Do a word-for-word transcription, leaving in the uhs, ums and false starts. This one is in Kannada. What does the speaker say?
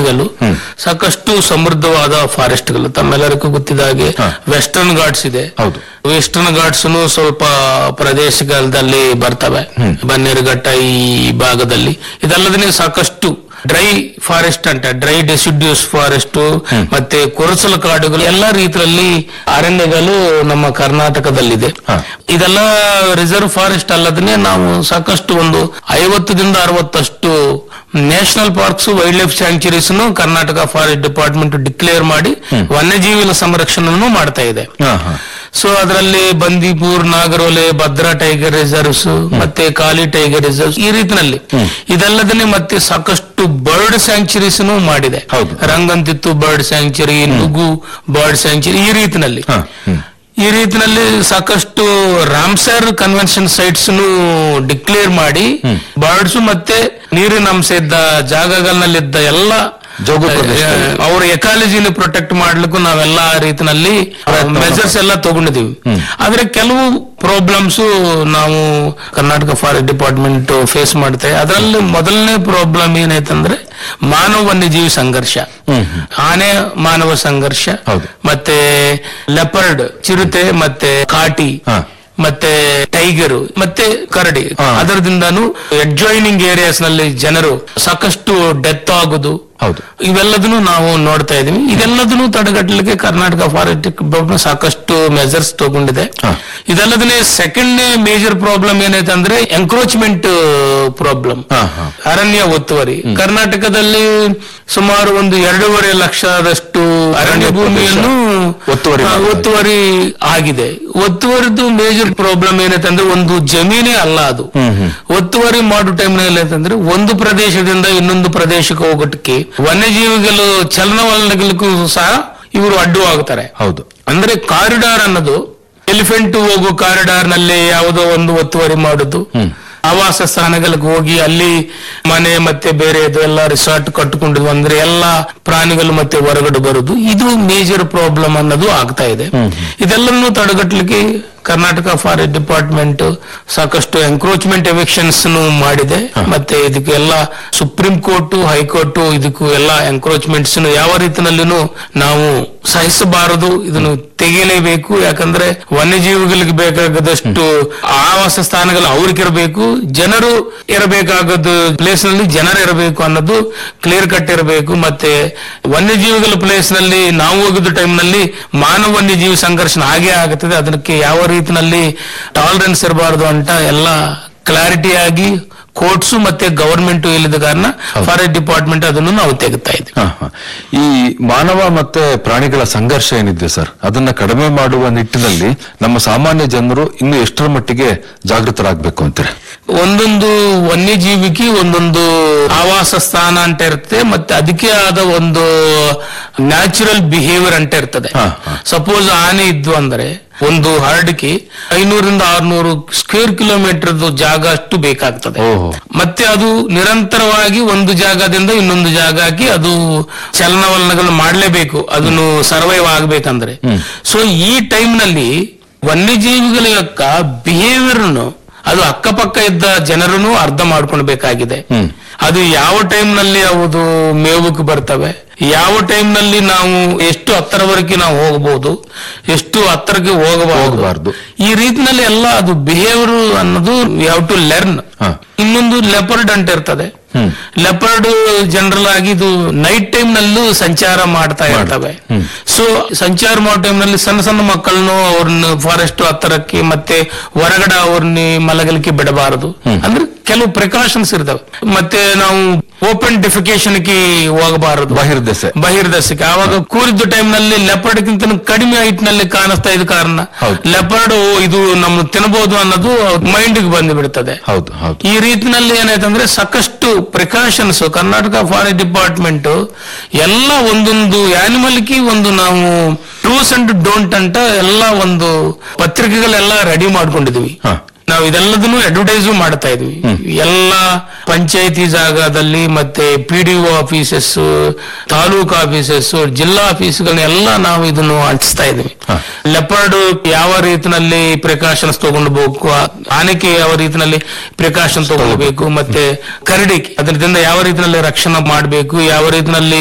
ಅರಣ್ಯಗಳು ಸಾಕಷ್ಟು ಸಮೃದ್ಧವಾದ ಫಾರೆಸ್ಟ್ಗಳು. ತಮ್ಮೆಲ್ಲರಿಗೂ ಗೊತ್ತಿದ ಹಾಗೆ ವೆಸ್ಟರ್ನ್ ಘಾಟ್ಸ್ ಇದೆ. ವೆಸ್ಟರ್ನ್ ಘಾಟ್ಸ್ ಸ್ವಲ್ಪ ಪ್ರದೇಶಗಳಲ್ಲಿ ಬರ್ತವೆ, ಬನ್ನೇರುಘಟ್ಟ ಈ ಭಾಗದಲ್ಲಿ. ಇದಲ್ಲದೇ ಸಾಕಷ್ಟು ಡ್ರೈ ಫಾರೆಸ್ಟ್ ಅಂತ, ಡ್ರೈ ಡೆಸಿಡ್ಯೂಸ್ ಫಾರೆಸ್ಟ್ ಮತ್ತೆ ಕೊರಸಲ ಕಾಡುಗಳು, ಎಲ್ಲಾ ರೀತಿಯಲ್ಲಿ ಅರಣ್ಯಗಳು ನಮ್ಮ ಕರ್ನಾಟಕದಲ್ಲಿದೆ. ಇದೆಲ್ಲ ರಿಸರ್ವ್ ಫಾರೆಸ್ಟ್ ಅಲ್ಲದೇ ನಾವು ಸಾಕಷ್ಟು ಒಂದು ಐವತ್ತರಿಂದ ಅರವತ್ತಷ್ಟು national parks, wild life sanctuaries Karnataka forest department declare ಮಾಡಿ ವನ್ಯಜೀವಿಗಳ ಸಂರಕ್ಷಣೆಯನ್ನು ಮಾಡ್ತಾ ಇದೆ. ಸೊ ಅದರಲ್ಲಿ ಬಂದೀಪುರ್, ನಾಗರೋಲೆ, ಭದ್ರಾ ಟೈಗರ್ ರಿಸರ್ವ್ಸ್ ಮತ್ತೆ ಕಾಲಿ ಟೈಗರ್ ರಿಸರ್ವ್ಸ್ ಈ ರೀತಿನಲ್ಲಿ ಇದಲ್ಲದೇ ಮತ್ತೆ ಸಾಕಷ್ಟು ಬರ್ಡ್ ಸ್ಯಾಂಕ್ಚುರೀಸ್ ಮಾಡಿದೆ. ರಂಗಂತಿತ್ತು bird sanctuary, Nugu bird sanctuary ಈ ರೀತಿನಲ್ಲಿ ಈ ರೀತಿನಲ್ಲಿ ಸಾಕಷ್ಟು ರಾಮ್ಸರ್ ಕನ್ವೆನ್ಷನ್ ಸೈಟ್ಸ್ ಡಿಕ್ಲೇರ್ ಮಾಡಿ ಬರ್ಡ್ಸ್ ಮತ್ತೆ ನೀರಿನ ಅಂಶ ಇದ್ದ ಜಾಗಗಳಲ್ಲಿದ್ದ ಎಲ್ಲ ಅವ್ರ ಎಕಾಲಜಿನ ಪ್ರೊಟೆಕ್ಟ್ ಮಾಡ್ಲಿಕ್ಕೂ ನಾವೆಲ್ಲ ರೀತಿನಲ್ಲಿ ಮೆಜರ್ಸ್ ಎಲ್ಲ ತಗೊಂಡಿದೀವಿ. ಆದ್ರೆ ಕೆಲವು ಪ್ರಾಬ್ಲಮ್ಸ್ ನಾವು ಕರ್ನಾಟಕ ಫಾರೆಸ್ಟ್ ಡಿಪಾರ್ಟ್ಮೆಂಟ್ ಫೇಸ್ ಮಾಡ್ತೇವೆ. ಅದರಲ್ಲಿ ಮೊದಲನೇ ಪ್ರಾಬ್ಲಮ್ ಏನೈತಂದ್ರೆ ಮಾನವ ವನ್ಯಜೀವಿ ಸಂಘರ್ಷ, ಆನೆ ಮಾನವ ಸಂಘರ್ಷ, ಮತ್ತೆ ಲೆಪರ್ಡ್ ಚಿರತೆ, ಮತ್ತೆ ಕಾಟಿ, ಮತ್ತೆ ಟೈಗರು, ಮತ್ತೆ ಕರಡಿ. ಅದರದಿಂದಾನು ಅಡ್ಜಾಯಿನಿಂಗ್ ಏರಿಯಾಸ್ ನಲ್ಲಿ ಜನರು ಸಾಕಷ್ಟು ಡೆತ್ ಆಗುದು, ಇವೆಲ್ಲದನ್ನು ನಾವು ನೋಡ್ತಾ ಇದೀವಿ. ಇದೆಲ್ಲದನ್ನು ತಡೆಗಟ್ಟಲಿಕ್ಕೆ ಕರ್ನಾಟಕ ಫಾರೆಸ್ಟ್ ಡಿಪಾರ್ಟ್ಮೆಂಟ್ ಸಾಕಷ್ಟು ಮೆಜರ್ಸ್ ತಗೊಂಡಿದೆ. ಇದಲ್ಲದೇ ಸೆಕೆಂಡ್ ಮೇಜರ್ ಪ್ರಾಬ್ಲಮ್ ಏನೈತೆ ಅಂದ್ರೆ ಎಂಕ್ರೋಚ್ಮೆಂಟ್ ಪ್ರಾಬ್ಲಮ್, ಅರಣ್ಯ ಒತ್ತುವರಿ. ಕರ್ನಾಟಕದಲ್ಲಿ ಸುಮಾರು ಒಂದು ಎರಡೂವರೆ ಲಕ್ಷದಷ್ಟು ಅರಣ್ಯ ಭೂಮಿಯನ್ನು ಒತ್ತುವರಿ ಆಗಿದೆ. ಒತ್ತುವರಿದು ಮೇಜರ್ ಪ್ರಾಬ್ಲಮ್ ಏನೈತೆ ಅಂದ್ರೆ ಒಂದು ಜಮೀನೇ ಅಲ್ಲ ಅದು. ಒತ್ತುವರಿ ಮಾಡೋ ಟೈಮ್ನಲ್ಲಿ ಏನಂತಂದ್ರೆ ಒಂದು ಪ್ರದೇಶದಿಂದ ಇನ್ನೊಂದು ಪ್ರದೇಶಕ್ಕೆ ಹೋಗೋಟಕ್ಕೆ ವನ್ಯಜೀವಿಗಳು ಚಲನವಲನಗಳಿಗೂ ಸಹ ಇವರು ಅಡ್ಡುವಾಗುತ್ತಾರೆ. ಹೌದು, ಅಂದ್ರೆ ಕಾರಿಡಾರ್ ಅನ್ನೋದು ಎಲಿಫೆಂಟ್ ಹೋಗೋ ಕಾರಿಡಾರ್ ನಲ್ಲಿ ಯಾವುದೋ ಒಂದು ಒತ್ತುವರಿ ಮಾಡುದು, ಆವಾಸ ಸ್ಥಾನಗಳಿಗೆ ಹೋಗಿ ಅಲ್ಲಿ ಮನೆ ಮತ್ತೆ ಬೇರೆ ಎಲ್ಲ ರಿಸಾರ್ಟ್ ಕಟ್ಟಿಕೊಂಡು ಅಂದ್ರೆ ಎಲ್ಲಾ ಪ್ರಾಣಿಗಳು ಮತ್ತೆ ಹೊರಗಡೆ ಬರುದು, ಇದು ಮೇಜರ್ ಪ್ರಾಬ್ಲಮ್ ಅನ್ನೋದು ಆಗ್ತಾ ಇದೆ. ಇದೆಲ್ಲನೂ ತಡೆಗಟ್ಟಲಿಕ್ಕೆ ಕರ್ನಾಟಕ ಫಾರೆಸ್ಟ್ ಡಿಪಾರ್ಟ್ಮೆಂಟ್ ಸಾಕಷ್ಟು ಎಂಕ್ರೋಚ್ಮೆಂಟ್ ಎವಿಕ್ಷನ್ಸ್ ಮಾಡಿದೆ. ಮತ್ತೆ ಇದಕ್ಕೆ ಎಲ್ಲ ಸುಪ್ರೀಂ ಕೋರ್ಟ್, ಹೈಕೋರ್ಟ್ ಇದಕ್ಕೂ ಎಲ್ಲ ಎಂಕ್ರೋಚ್ಮೆಂಟ್ಸ್ ಯಾವ ರೀತಿನಲ್ಲಿನೂ ನಾವು ಸಹಿಸಬಾರದು, ಇದನ್ನು ತೆಗೆಯಲೇಬೇಕು. ಯಾಕಂದ್ರೆ ವನ್ಯಜೀವಿಗಳಿಗೆ ಬೇಕಾಗದಷ್ಟು ಆವಾಸ ಸ್ಥಾನಗಳು ಅವ್ರಿಗೆ ಇರಬೇಕು, ಜನರು ಇರಬೇಕಾಗದ ಪ್ಲೇಸ್ ನಲ್ಲಿ ಜನರು ಇರಬೇಕು ಅನ್ನೋದು ಕ್ಲಿಯರ್ ಕಟ್ ಇರಬೇಕು. ಮತ್ತೆ ವನ್ಯಜೀವಿಗಳ ಪ್ಲೇಸ್ ನಲ್ಲಿ ನಾವು ಹೋಗಿದ್ದ ಟೈಮ್ ನಲ್ಲಿ ಮಾನವ ವನ್ಯಜೀವಿ ಸಂಘರ್ಷಣ ಆಗೇ ಆಗುತ್ತದೆ. ಅದಕ್ಕೆ ಯಾವ ರೀತಿನಲ್ಲಿ ಟಾಲರೆನ್ಸ್ ಇರಬಾರದು ಅಂತ ಎಲ್ಲ ಕ್ಲಾರಿಟಿ ಆಗಿ ಕೋರ್ಟ್ಸ್ ಮತ್ತೆ ಗವರ್ಮೆಂಟ್ ಇಲ್ಲದ ಕಾರಣ ಫಾರೆಸ್ಟ್ ಡಿಪಾರ್ಟ್ಮೆಂಟ್ ಅದನ್ನು ನಾವು ತೆಗೆತಾ ಇದ್ದೀವಿ. ಈ ಮಾನವ ಮತ್ತೆ ಪ್ರಾಣಿಗಳ ಸಂಘರ್ಷ ಏನಿದೆ ಸರ್, ಅದನ್ನ ಕಡಿಮೆ ಮಾಡುವ ನಿಟ್ಟಿನಲ್ಲಿ ನಮ್ಮ ಸಾಮಾನ್ಯ ಜನರು ಇನ್ನು ಎಷ್ಟರ ಮಟ್ಟಿಗೆ ಜಾಗೃತರಾಗಬೇಕು ಅಂತಾರೆ? ಒಂದೊಂದು ವನ್ಯಜೀವಿಗೆ ಒಂದೊಂದು ಆವಾಸ ಸ್ಥಾನ ಅಂತ ಇರುತ್ತೆ, ಮತ್ತೆ ಅದಕ್ಕೆ ಆದ ಒಂದು ನ್ಯಾಚುರಲ್ ಬಿಹೇವಿಯರ್ ಅಂತ ಇರ್ತದೆ. ಸಪೋಸ್ ಆನೆ ಇದ್ವು ಅಂದ್ರೆ ಒಂದು ಹರಡಿಕೆ ಐನೂರಿಂದ ಆರ್ನೂರು ಸ್ಕ್ವೇರ್ ಕಿಲೋಮೀಟರ್ ಜಾಗ ಅಷ್ಟು ಬೇಕಾಗ್ತದೆ. ಮತ್ತೆ ಅದು ನಿರಂತರವಾಗಿ ಒಂದು ಜಾಗದಿಂದ ಇನ್ನೊಂದು ಜಾಗಕ್ಕೆ ಅದು ಚಲನವಲನಗಳು ಮಾಡಲೇಬೇಕು, ಅದನ್ನು ಸರ್ವೈವ್ ಆಗ್ಬೇಕಂದ್ರೆ. ಸೊ ಈ ಟೈಮ್ ನಲ್ಲಿ ವನ್ಯಜೀವಿಗಳ యొక్క ಬಿಹೇವಿಯರ್ ಅದು ಅಕ್ಕಪಕ್ಕ ಇದ್ದ ಜನರನ್ನು ಅರ್ಥ ಮಾಡ್ಕೊಳ್ಬೇಕಾಗಿದೆ. ಅದು ಯಾವ ಟೈಮ್ ನಲ್ಲಿ ಅವು ಮೇವುಕ್ಕೆ ಬರ್ತವೆ, ಯಾವ ಟೈಮ್ ನಲ್ಲಿ ನಾವು ಎಷ್ಟು ಹತ್ತರವರೆಗೆ ನಾವು ಹೋಗಬಹುದು, ಎಷ್ಟು ಹತ್ತರಕ್ಕೆ ಹೋಗಬಾರದು, ಈ ರೀತಿನಲ್ಲಿ ಎಲ್ಲ ಅದು ಬಿಹೇವಿಯರ್ ಅನ್ನೋದು ಯು ಹ್ಯಾವ್ ಟು ಲರ್ನ್. ಇನ್ನೊಂದು ಲೆಪರ್ಡ್ ಅಂತ ಇರ್ತದೆ. ಲೆಪರ್ಡ್ ಜನರಲ್ ಆಗಿ ಇದು ನೈಟ್ ಟೈಮ್ ನಲ್ಲೂ ಸಂಚಾರ ಮಾಡ್ತಾ ಇರ್ತವೆ. ಸೊ ಸಂಚಾರ ಮಾಡೋ ಟೈಮ್ ನಲ್ಲಿ ಸಣ್ಣ ಸಣ್ಣ ಮಕ್ಕಳನ್ನು ಅವ್ರನ್ನ ಫಾರೆಸ್ಟ್ ಹತ್ತರಕ್ಕೆ ಮತ್ತೆ ಹೊರಗಡೆ ಅವ್ರನ್ನ ಮಲಗಲಿಕ್ಕೆ ಬಿಡಬಾರದು. ಅಂದ್ರೆ ಕೆಲವು ಪ್ರಿಕಾಷನ್ಸ್ ಇರ್ತವೆ. ಮತ್ತೆ ನಾವು ಓಪನ್ ಡಿಫಿಕೇಶನ್ ಗೆ ಹೋಗಬಾರದು, ಬಹಿರ್ದೆಸೆ ಬಹಿರ್ದೆಸೆಗೆ. ಆವಾಗ ಕೂರಿದ್ದ ಟೈಮ್ ನಲ್ಲಿ ಲೆಪರ್ಡ್ ಗಿಂತ ಕಡಿಮೆ ಹೈಟ್ ನಲ್ಲಿ ಕಾಣಿಸ್ತಾ ಇದ್ದ ಕಾರಣ ಲೆಪರ್ಡ್ ಇದು ನಮ್ಮ ತಿನ್ನಬಹುದು ಅನ್ನೋದು ಮೈಂಡ್ ಗೆ ಬಂದು ಬಿಡುತ್ತದೆ. ಈ ರೀತಿನಲ್ಲಿ ಏನಾಯ್ತಂದ್ರೆ ಸಾಕಷ್ಟು ಪ್ರಿಕಾಷನ್ಸ್ ಕರ್ನಾಟಕ ಫಾರೆಸ್ಟ್ ಡಿಪಾರ್ಟ್ಮೆಂಟ್ ಎಲ್ಲ ಒಂದೊಂದು ಆನಿಮಲ್ ಗೆ ಒಂದು ನಾವು ಡೂಸ್ ಅಂಡ್ ಡೋಂಟ್ ಅಂತ ಎಲ್ಲ ಒಂದು ಪತ್ರಿಕೆಗಳೆಲ್ಲ ರೆಡಿ ಮಾಡ್ಕೊಂಡಿದ್ವಿ. ನಾವು ಇದೆಲ್ಲದನ್ನು ಅಡ್ವರ್ಟೈಸ್ ಮಾಡ್ತಾ ಇದ್ವಿ ಎಲ್ಲ ಪಂಚಾಯತಿ ಜಾಗದಲ್ಲಿ, ಮತ್ತೆ P D O offices, taluk offices, ಜಿಲ್ಲಾ ಆಫೀಸ್ಗಳನ್ನೆಲ್ಲ ನಾವು ಇದನ್ನು ಹಂಚ್ತಾ ಇದ್ವಿ. ಲೆಪರ್ಡ್ ಯಾವ ರೀತಿನಲ್ಲಿ ಪ್ರಿಕಾಷನ್ಸ್ ತಗೊಂಡ್ಬೇಕು, ಆನೆಗೆ ಯಾವ ರೀತಿನಲ್ಲಿ ಪ್ರಿಕಾಷನ್ ತಗೊಳ್ಬೇಕು, ಮತ್ತೆ ಕರಡಿ ಅದರಿಂದ ಯಾವ ರೀತಿನಲ್ಲಿ ರಕ್ಷಣೆ ಮಾಡಬೇಕು, ಯಾವ ರೀತಿನಲ್ಲಿ